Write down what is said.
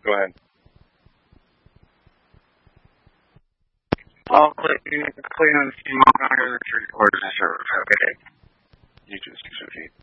Go ahead. I'll let you clean on the recorders or okay. You just 6 feet.